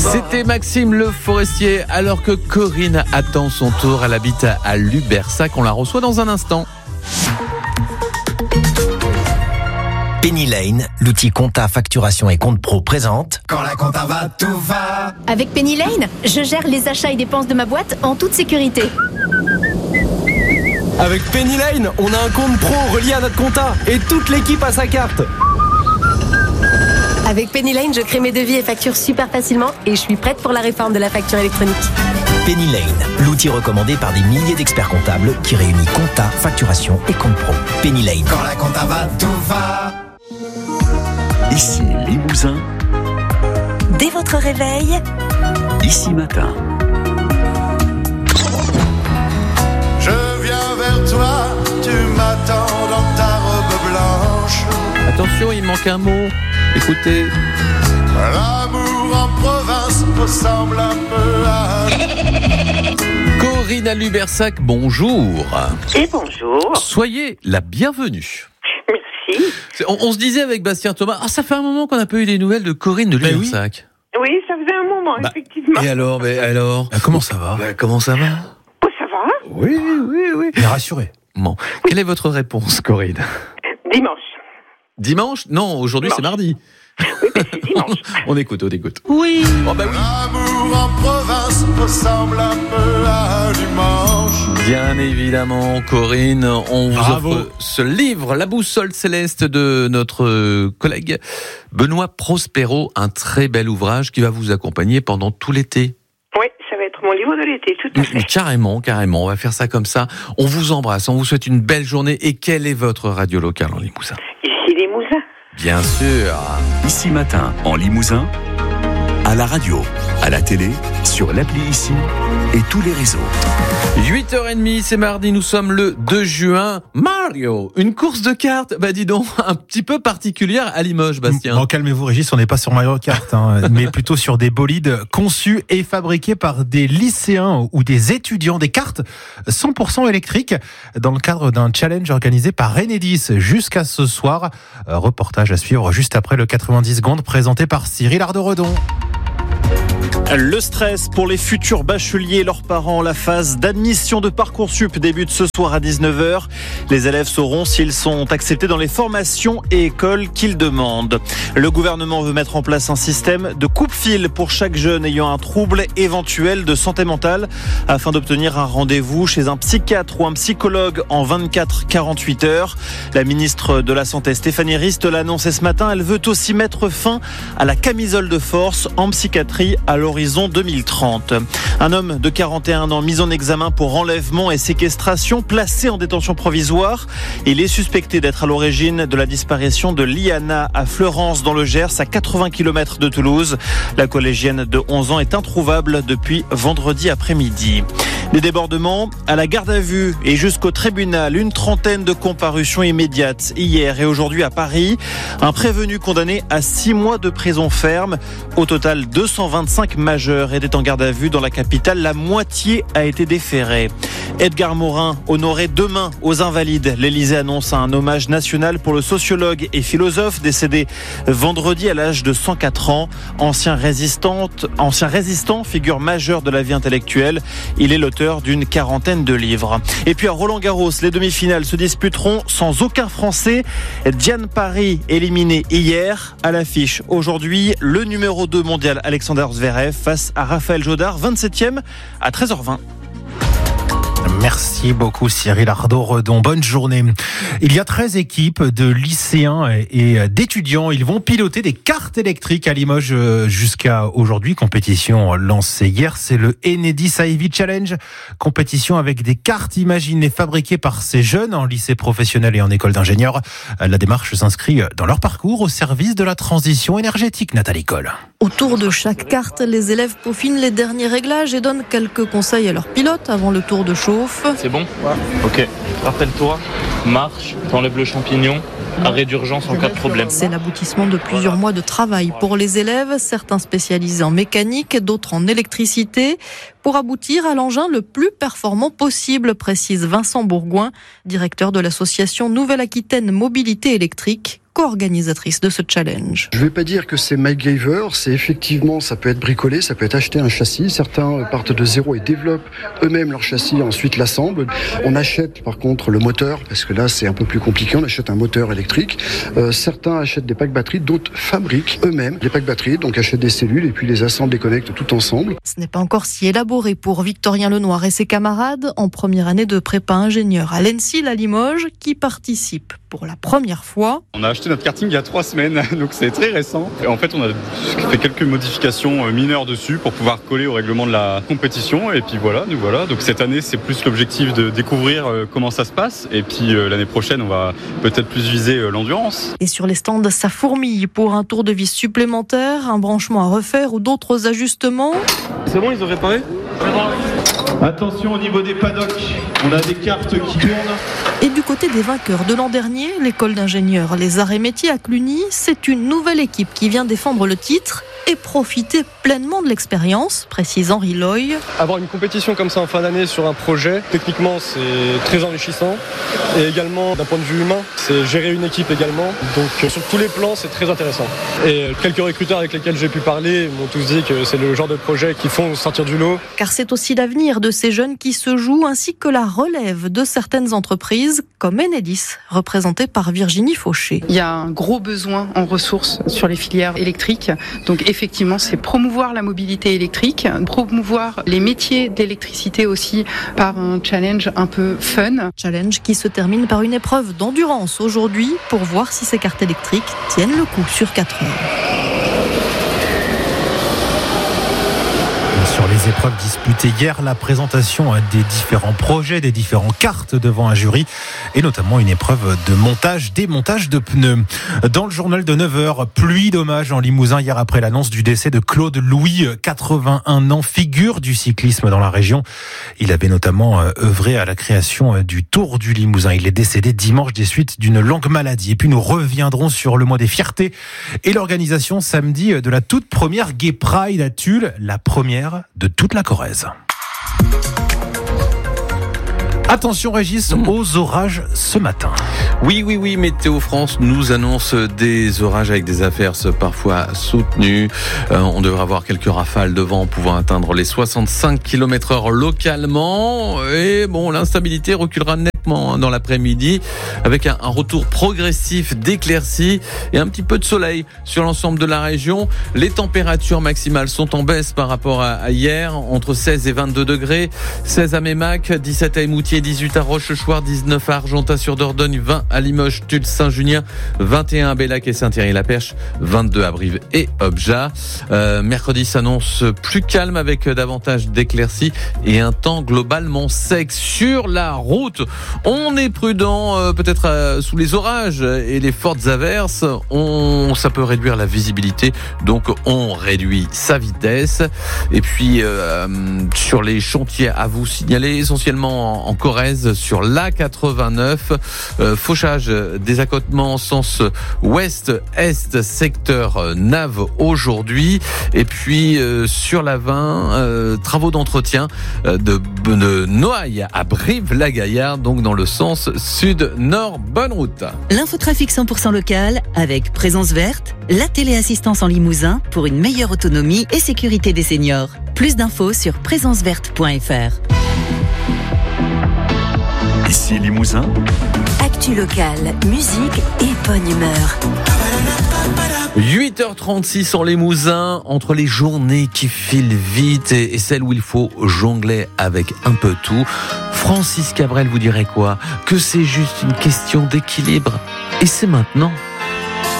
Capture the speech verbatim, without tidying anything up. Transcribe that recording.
C'était Maxime Le Forestier, alors que Corinne attend son tour. Elle habite à Lubersac. On la reçoit dans un instant. Penny Lane, l'outil compta, facturation et compte pro présente. Quand la compta va, tout va. Avec Penny Lane, je gère les achats et dépenses de ma boîte en toute sécurité. Avec Penny Lane, on a un compte pro relié à notre compta et toute l'équipe a sa carte. Avec Penny Lane, je crée mes devis et factures super facilement et je suis prête pour la réforme de la facture électronique. Penny Lane, l'outil recommandé par des milliers d'experts comptables qui réunit compta, facturation et compte pro. Penny Lane. Quand la compta va, tout va. Ici Limousin. Dès votre réveil, Ici Matin. Je viens vers toi, tu m'attends dans ta robe blanche. Attention, il manque un mot. Écoutez. L'amour en province ressemble un peu à... Corinne à Lubersac, bonjour. Et bonjour. Soyez la bienvenue. Merci. On, on se disait avec Bastien Thomas, ah, ça fait un moment qu'on n'a pas eu des nouvelles de Corinne de Lubersac. Oui, ça faisait un moment, Bah, effectivement. Et alors, mais alors Ah, comment ça va? bah, Comment ça va? Oh, ça va? Oui, oui, oui. Mais rassuré. Bon, quelle est votre réponse, Corinne? Dimanche. Dimanche? Non, aujourd'hui c'est mardi. Oui, mais c'est dimanche. On écoute, on écoute. oui. Oh bah oui. L'amour en province ressemble un peu à dimanche. Bien évidemment, Corinne, on vous Bravo. offre ce livre, La boussole céleste de notre collègue Benoît Prospero, un très bel ouvrage qui va vous accompagner pendant tout l'été. Oui, ça va être mon livre de l'été, tout à Mais fait. carrément, carrément, on va faire ça comme ça. On vous embrasse, on vous souhaite une belle journée. Et quelle est votre radio locale en Limousin? Ici les Mousins. Bien sûr. Ici Matin en Limousin. À la radio, à la télé, sur l'appli Ici et tous les réseaux. huit heures trente, c'est mardi, nous sommes le deux juin. Mario, une course de cartes, bah dis donc, un petit peu particulière à Limoges, Bastien. Bon, calmez-vous, Régis, on n'est pas sur Mario Kart, hein, mais plutôt sur des bolides conçus et fabriqués par des lycéens ou des étudiants, des cartes cent pour cent électriques dans le cadre d'un challenge organisé par Enedis jusqu'à ce soir. Euh, reportage à suivre juste après le quatre-vingt-dix secondes présenté par Cyril Ardo-Redon. Le stress pour les futurs bacheliers et leurs parents. La phase d'admission de Parcoursup débute ce soir à dix-neuf heures. Les élèves sauront s'ils sont acceptés dans les formations et écoles qu'ils demandent. Le gouvernement veut mettre en place un système de coupe-fil pour chaque jeune ayant un trouble éventuel de santé mentale afin d'obtenir un rendez-vous chez un psychiatre ou un psychologue en vingt-quatre à quarante-huit heures. La ministre de la Santé, Stéphanie Rist, l'a annoncé ce matin. Elle veut aussi mettre fin à la camisole de force en psychiatrie à l'horizon deux mille trente. Un homme de quarante et un ans mis en examen pour enlèvement et séquestration, placé en détention provisoire. Il est suspecté d'être à l'origine de la disparition de Liana à Fleurance dans le Gers, à quatre-vingts kilomètres de Toulouse. La collégienne de onze ans est introuvable depuis vendredi après-midi. Des débordements à la garde à vue et jusqu'au tribunal. Une trentaine de comparutions immédiates hier et aujourd'hui à Paris. Un prévenu condamné à six mois de prison ferme. Au total, deux cent vingt-cinq majeurs étaient en garde à vue dans la capitale. La moitié a été déférée. Edgar Morin, honoré demain aux Invalides. L'Élysée annonce un hommage national pour le sociologue et philosophe décédé vendredi à l'âge de cent quatre ans. Ancien résistant, ancien résistant, figure majeure de la vie intellectuelle. Il est l'auteur d'une quarantaine de livres. Et puis à Roland-Garros, les demi-finales se disputeront sans aucun Français. Diane Paris éliminé hier. À l'affiche aujourd'hui, le numéro deux mondial Alexander Zverev face à Raphaël Jodard, vingt-septième à treize heures vingt. Merci beaucoup Cyril Ardo-Redon. Bonne journée. Il y a treize équipes de lycéens et d'étudiants. Ils vont piloter des cartes électriques à Limoges jusqu'à aujourd'hui. Compétition lancée hier. C'est le Enedis Ivy Challenge. Compétition avec des cartes imaginées, fabriquées par ces jeunes en lycée professionnel et en école d'ingénieurs. La démarche s'inscrit dans leur parcours au service de la transition énergétique. Nathalie Coll. Autour de chaque carte, les élèves peaufinent les derniers réglages et donnent quelques conseils à leurs pilotes avant le tour de chauffe. C'est bon ? Ok. Rappelle-toi, marche, t'enlèves le champignon, arrêt d'urgence en cas de problème. C'est l'aboutissement de plusieurs mois de travail pour les élèves, certains spécialisés en mécanique, d'autres en électricité, pour aboutir à l'engin le plus performant possible, précise Vincent Bourgoin, directeur de l'association Nouvelle-Aquitaine Mobilité électrique, co-organisatrice de ce challenge. Je ne vais pas dire que c'est MacGyver, c'est effectivement, ça peut être bricolé, ça peut être acheter un châssis. Certains partent de zéro et développent eux-mêmes leur châssis, ensuite l'assemblent. On achète par contre le moteur, parce que là c'est un peu plus compliqué, on achète un moteur électrique. Euh, certains achètent des packs batteries, d'autres fabriquent eux-mêmes les packs batteries, donc achètent des cellules et puis les assemblent, les connectent tout ensemble. Ce n'est pas encore si élaboré pour Victorien Lenoir et ses camarades en première année de prépa ingénieur à l'ENSIL à Limoges qui participent pour la première fois. On a acheté notre karting il y a trois semaines, donc c'est très récent. Et en fait, on a fait quelques modifications mineures dessus pour pouvoir coller au règlement de la compétition. Et puis voilà, nous voilà. Donc cette année, c'est plus l'objectif de découvrir comment ça se passe. Et puis l'année prochaine, on va peut-être plus viser l'endurance. Et sur les stands, ça fourmille pour un tour de vis supplémentaire, un branchement à refaire ou d'autres ajustements. C'est bon, ils ont réparé ? Attention au niveau des paddocks, on a des cartes qui tournent. Et du côté des vainqueurs de l'an dernier, l'école d'ingénieurs Les Arts et Métiers à Cluny, c'est une nouvelle équipe qui vient défendre le titre et profiter pleinement de l'expérience, précise Henri Loy. Avoir une compétition comme ça en fin d'année sur un projet, techniquement c'est très enrichissant. Et également d'un point de vue humain, c'est gérer une équipe également. Donc sur tous les plans c'est très intéressant. Et quelques recruteurs avec lesquels j'ai pu parler m'ont tous dit que c'est le genre de projet qui font sortir du lot. Car c'est aussi l'avenir de ces jeunes qui se jouent ainsi que la relève de certaines entreprises comme Enedis, représentée par Virginie Fauché. Il y a un gros besoin en ressources sur les filières électriques. Donc effectivement, c'est promouvoir la mobilité électrique, promouvoir les métiers d'électricité aussi par un challenge un peu fun. Challenge qui se termine par une épreuve d'endurance aujourd'hui pour voir si ces cartes électriques tiennent le coup sur quatre heures. Sur les épreuves disputées hier, la présentation des différents projets, des différentes cartes devant un jury et notamment une épreuve de montage, démontage de pneus. Dans le journal de neuf heures, pluie d'hommages en Limousin hier après l'annonce du décès de Claude Louis, quatre-vingt-un ans, figure du cyclisme dans la région. Il avait notamment œuvré à la création du Tour du Limousin. Il est décédé dimanche des suites d'une longue maladie. Et puis nous reviendrons sur le mois des fiertés et l'organisation samedi de la toute première Gay Pride à Tulle, la première de toute la Corrèze. Attention Régis, aux orages ce matin. Oui, oui, oui, Météo France nous annonce des orages avec des averses parfois soutenues. Euh, on devrait avoir quelques rafales de vent pouvant atteindre les soixante-cinq kilomètres heure localement. Et bon, l'instabilité reculera nettement dans l'après-midi avec un, un retour progressif d'éclaircies et un petit peu de soleil sur l'ensemble de la région. Les températures maximales sont en baisse par rapport à, à hier, entre seize et vingt-deux degrés. seize à Mémac, dix-sept à Émoutier, dix-huit à Rochechouart, dix-neuf à Argentat-sur-Dordogne, vingt à Limoges, Tulle, Saint-Junien, vingt et un à Bellac et Saint-Thierry-la-Perche, vingt-deux à Brive et Objat. Euh, mercredi s'annonce plus calme avec davantage d'éclaircies et un temps globalement sec sur la route. On est prudent, euh, peut-être euh, sous les orages et les fortes averses. On, ça peut réduire la visibilité, donc on réduit sa vitesse. Et puis euh, sur les chantiers à vous signaler, essentiellement en, en Corrèze, sur l'A quatre-vingt-neuf, euh, fauchage des accotements sens ouest-est, secteur Nave aujourd'hui. Et puis euh, sur l'A vingt, euh, travaux d'entretien de, de Noailles à Brive-la-Gaillarde, donc dans le sens sud-nord. Bonne route. L'infotrafic cent pour cent local avec Présence Verte, la téléassistance en Limousin pour une meilleure autonomie et sécurité des seniors. Plus d'infos sur présence verte point f r. Ici Limousin. Actu locale, musique et bonne humeur. huit heures trente-six en Limousin, entre les journées qui filent vite et, et celles où il faut jongler avec un peu tout. Francis Cabrel vous dirait quoi ? Que c'est juste une question d'équilibre. Et c'est maintenant.